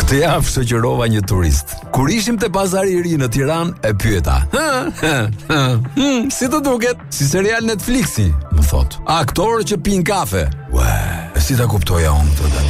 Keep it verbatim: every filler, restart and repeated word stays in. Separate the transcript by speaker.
Speaker 1: Këtë javë shoqërova një turist. Kur ishim te pazari i ri në Tiranë, e pyeta. Hmm, si të duket? Si serial Netflixi, më thot. Aktorë që pinë kafe. Ue, e si ta kuptoja unë këtë?